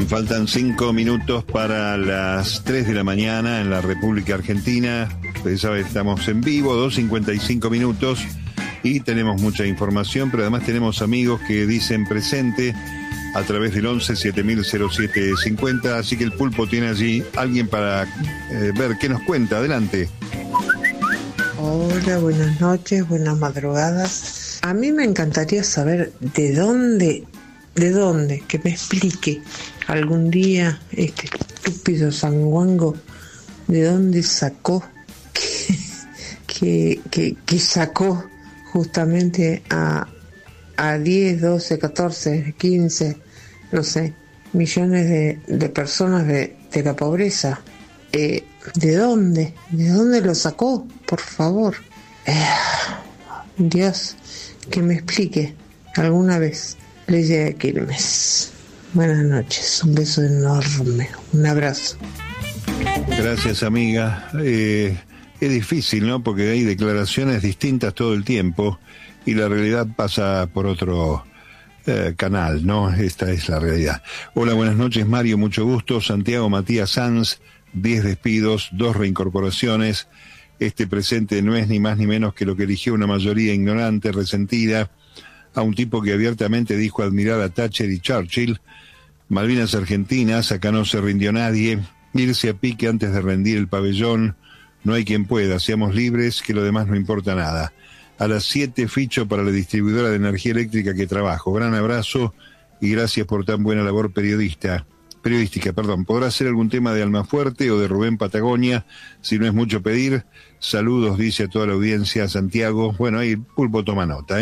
Faltan 5 minutos para las 3 de la mañana en la República Argentina. Ustedes saben, estamos en vivo, 2:55 minutos, y tenemos mucha información, pero además tenemos amigos que dicen presente a través del 11-7007-50, así que el Pulpo tiene allí alguien para ver qué nos cuenta. Adelante. Hola, buenas noches, buenas madrugadas. A mí me encantaría saber de dónde, que me explique algún día este estúpido sanguango, de dónde sacó que sacó justamente a 10, 12, 14, 15, no sé, millones de personas de la pobreza. ¿De dónde lo sacó? Por favor. Dios, que me explique alguna vez. Ley de Quilmes. Buenas noches, un beso enorme, un abrazo. Gracias, amiga. Es difícil, ¿no? Porque hay declaraciones distintas todo el tiempo y la realidad pasa por otro canal, ¿no? Esta es la realidad. Hola, buenas noches, Mario, mucho gusto. Santiago Matías Sanz, 10 despidos, 2 reincorporaciones. Este presente no es ni más ni menos que lo que eligió una mayoría ignorante, resentida, a un tipo que abiertamente dijo admirar a Thatcher y Churchill. Malvinas Argentinas, acá no se rindió nadie. Irse a pique antes de rendir el pabellón. No hay quien pueda, seamos libres, que lo demás no importa nada. A las 7 ficho para la distribuidora de energía eléctrica que trabajo. Gran abrazo y gracias por tan buena labor periodística. Podrá ser algún tema de Almafuerte o de Rubén Patagonia, si no es mucho pedir. Saludos, dice a toda la audiencia, Santiago. Bueno, ahí Pulpo toma nota,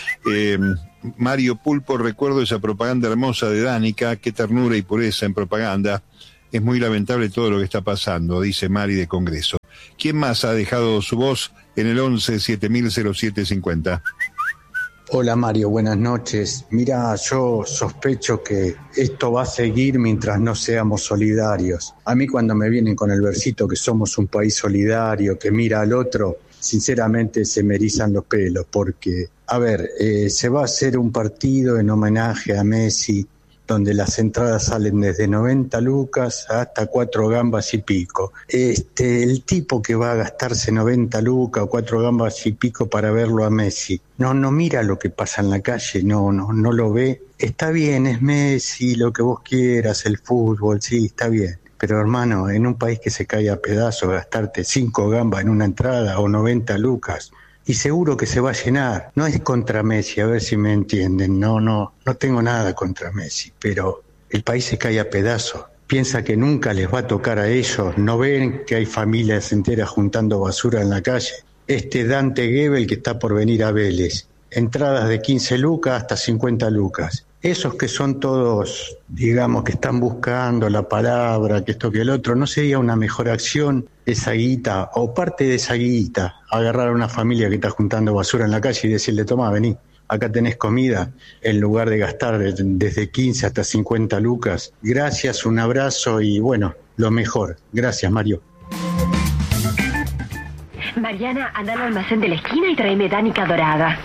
Mario Pulpo, recuerdo esa propaganda hermosa de Danica, qué ternura y pureza en propaganda. Es muy lamentable todo lo que está pasando, dice Mari de Congreso. ¿Quién más ha dejado su voz en el 11-7007-50? Hola Mario, buenas noches. Mira, yo sospecho que esto va a seguir mientras no seamos solidarios. A mí cuando me vienen con el versito que somos un país solidario, que mira al otro, sinceramente se me erizan los pelos, porque, se va a hacer un partido en homenaje a Messi, donde las entradas salen desde 90 lucas hasta 4 gambas y pico. El tipo que va a gastarse 90 lucas o 4 gambas y pico para verlo a Messi, no mira lo que pasa en la calle, no lo ve. Está bien, es Messi, lo que vos quieras, el fútbol, sí, está bien. Pero hermano, en un país que se cae a pedazos, gastarte 5 gambas en una entrada o 90 lucas, y seguro que se va a llenar. No es contra Messi, a ver si me entienden. No tengo nada contra Messi, pero el país se cae a pedazos. Piensa que nunca les va a tocar a ellos. ¿No ven que hay familias enteras juntando basura en la calle? Dante Gebel que está por venir a Vélez. Entradas de 15 lucas hasta 50 lucas. Esos que son todos, digamos, que están buscando la palabra, que esto que el otro, ¿no sería una mejor acción esa guita, o parte de esa guita, agarrar a una familia que está juntando basura en la calle y decirle, toma, vení, acá tenés comida, en lugar de gastar desde 15 hasta 50 lucas? Gracias, un abrazo y bueno, lo mejor. Gracias, Mario. Mariana, anda al almacén de la esquina y tráeme Danica dorada.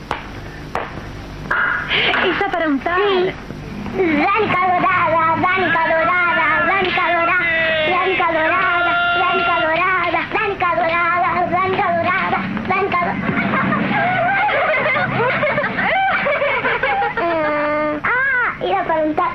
Esa para untar. Sí. Danica dorada, Danica dorada, Danica dorada, Danica dorada, Danica dorada, Danica dorada, Danica dorada, Danica dorada. Era para untar.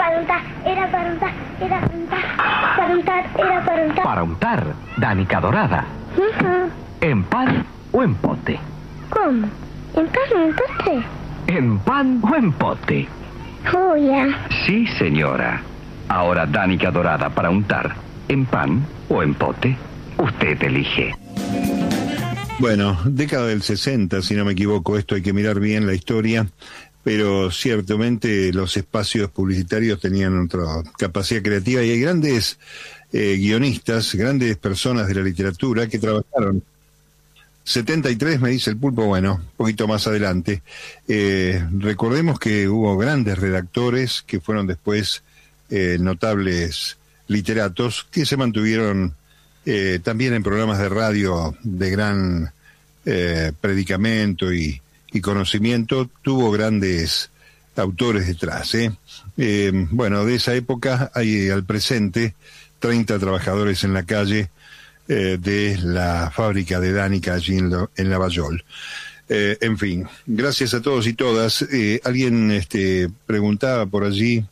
Para untar, Danica dorada. ¿En pan o en pote? ¿Cómo? ¿En pan o en pote? ¿En pan o en pote? Oh, ya. Sí, señora. Ahora Danica dorada para untar, ¿en pan o en pote? Usted elige. Bueno, década del 60, si no me equivoco, esto hay que mirar bien la historia, pero ciertamente los espacios publicitarios tenían otra capacidad creativa y hay grandes guionistas, grandes personas de la literatura que trabajaron. 73 me dice el Pulpo, bueno, un poquito más adelante. Recordemos que hubo grandes redactores que fueron después notables literatos que se mantuvieron también en programas de radio de gran predicamento y conocimiento. Tuvo grandes autores detrás. Bueno, de esa época hay al presente 30 trabajadores en la calle de la fábrica de Danica allí en Lavallol. En fin, gracias a todos y todas. Alguien preguntaba por allí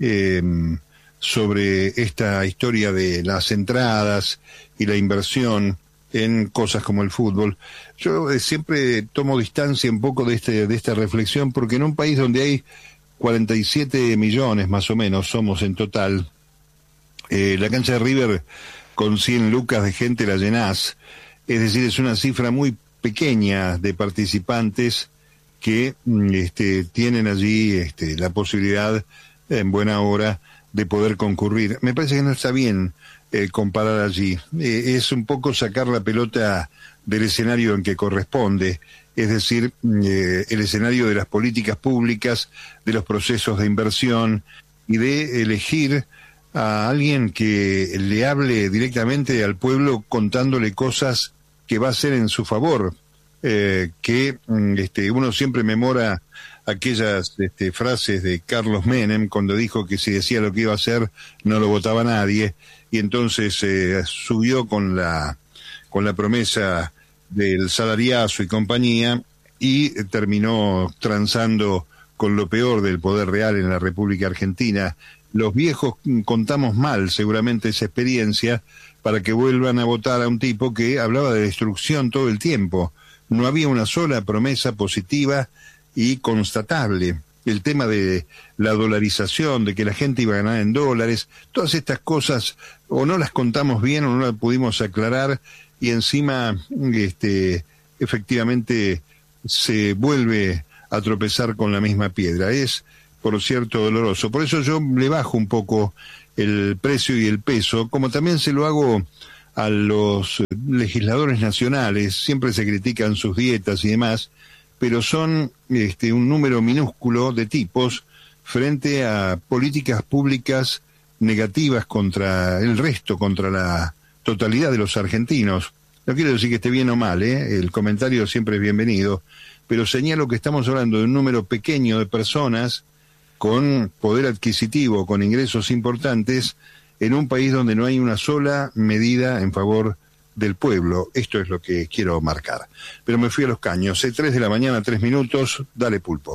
sobre esta historia de las entradas y la inversión en cosas como el fútbol. Yo siempre tomo distancia un poco de esta reflexión, porque en un país donde hay 47 millones más o menos somos en total, la cancha de River con 100 lucas de gente la llenás, es decir, es una cifra muy pequeña de participantes que tienen allí la posibilidad en buena hora de poder concurrir. Me parece que no está bien comparar allí. Es un poco sacar la pelota del escenario en que corresponde, es decir, el escenario de las políticas públicas, de los procesos de inversión y de elegir a alguien que le hable directamente al pueblo contándole cosas que va a hacer en su favor, que uno siempre memora aquellas frases de Carlos Menem cuando dijo que si decía lo que iba a hacer no lo votaba nadie, y entonces subió con la promesa del salariazo y compañía, y terminó transando con lo peor del poder real en la República Argentina. Los viejos contamos mal seguramente esa experiencia para que vuelvan a votar a un tipo que hablaba de destrucción todo el tiempo. No había una sola promesa positiva y constatable. El tema de la dolarización, de que la gente iba a ganar en dólares, todas estas cosas o no las contamos bien o no las pudimos aclarar, y encima efectivamente se vuelve a tropezar con la misma piedra. Es, por cierto, doloroso. Por eso yo le bajo un poco el precio y el peso, como también se lo hago a los legisladores nacionales. Siempre se critican sus dietas y demás, pero son un número minúsculo de tipos frente a políticas públicas negativas contra el resto, contra la totalidad de los argentinos. No quiero decir que esté bien o mal, el comentario siempre es bienvenido, pero señalo que estamos hablando de un número pequeño de personas con poder adquisitivo, con ingresos importantes, en un país donde no hay una sola medida en favor del pueblo. Esto es lo que quiero marcar. Pero me fui a los caños. 3 de la mañana, 3 minutos. Dale, Pulpo.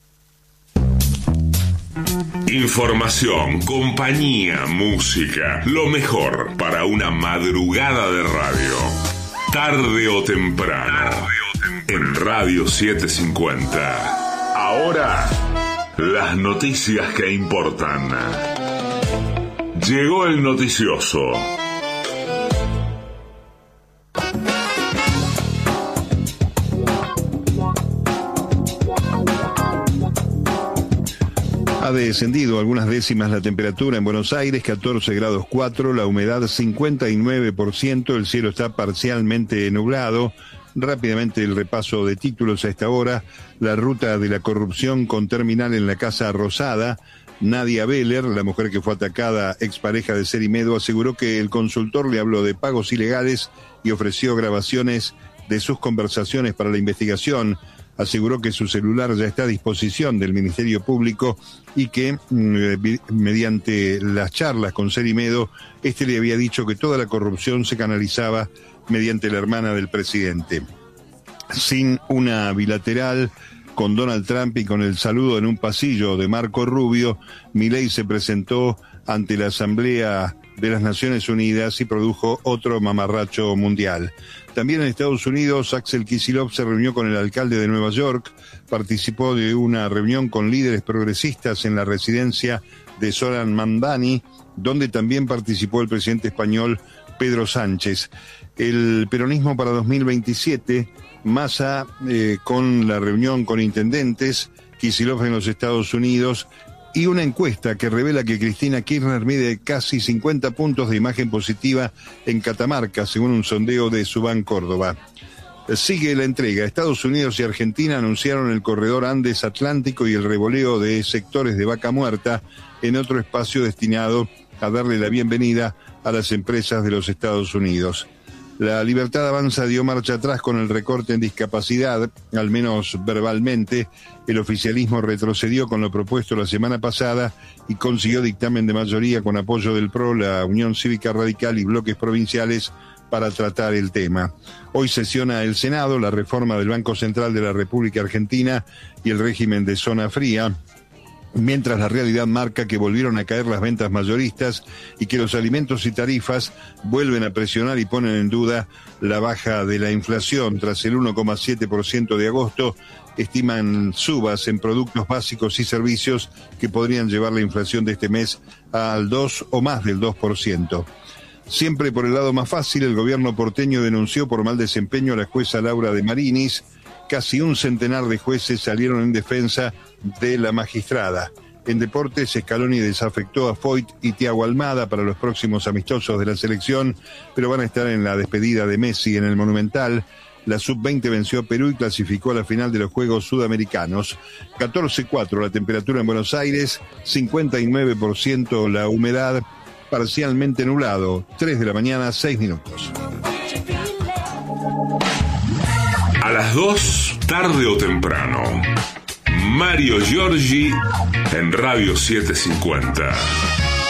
Información, compañía, música. Lo mejor para una madrugada de radio. Tarde o temprano. En Radio 750. Ahora, las noticias que importan. Llegó el noticioso. Ha descendido algunas décimas la temperatura en Buenos Aires, 14 grados 4, la humedad 59%, el cielo está parcialmente nublado. Rápidamente el repaso de títulos a esta hora. La ruta de la corrupción con terminal en la Casa Rosada. Nadia Beller, la mujer que fue atacada, expareja de Cerimedo, aseguró que el consultor le habló de pagos ilegales y ofreció grabaciones de sus conversaciones para la investigación. Aseguró que su celular ya está a disposición del Ministerio Público y que mediante las charlas con Cerimedo, le había dicho que toda la corrupción se canalizaba mediante la hermana del presidente. Sin una bilateral con Donald Trump y con el saludo en un pasillo de Marco Rubio, Milei se presentó ante la Asamblea de las Naciones Unidas y produjo otro mamarracho mundial. También en Estados Unidos, Axel Kicillof se reunió con el alcalde de Nueva York, participó de una reunión con líderes progresistas en la residencia de Zoran Mamdani, donde también participó el presidente español Pedro Sánchez. El peronismo para 2027, Massa con la reunión con intendentes, Kicillof en los Estados Unidos, y una encuesta que revela que Cristina Kirchner mide casi 50 puntos de imagen positiva en Catamarca, según un sondeo de Subán Córdoba. Sigue la entrega. Estados Unidos y Argentina anunciaron el corredor Andes Atlántico y el revoleo de sectores de Vaca Muerta en otro espacio destinado a darle la bienvenida a las empresas de los Estados Unidos. La Libertad Avanza dio marcha atrás con el recorte en discapacidad, al menos verbalmente. El oficialismo retrocedió con lo propuesto la semana pasada y consiguió dictamen de mayoría con apoyo del PRO, la Unión Cívica Radical y bloques provinciales para tratar el tema. Hoy sesiona el Senado la reforma del Banco Central de la República Argentina y el régimen de zona fría, mientras la realidad marca que volvieron a caer las ventas mayoristas y que los alimentos y tarifas vuelven a presionar y ponen en duda la baja de la inflación. Tras el 1,7% de agosto, estiman subas en productos básicos y servicios que podrían llevar la inflación de este mes al 2 o más del 2%. Siempre por el lado más fácil, el gobierno porteño denunció por mal desempeño a la jueza Laura de Marinis. Casi un centenar de jueces salieron en defensa de la magistrada. En deportes, Scaloni desafectó a Foyt y Thiago Almada para los próximos amistosos de la selección, pero van a estar en la despedida de Messi en el Monumental. La Sub-20 venció a Perú y clasificó a la final de los Juegos Sudamericanos. 14,4 la temperatura en Buenos Aires, 59% la humedad, parcialmente nublado. 3 de la mañana, 6 minutos. A las 2, tarde o temprano, Mario Giorgi en Radio 750.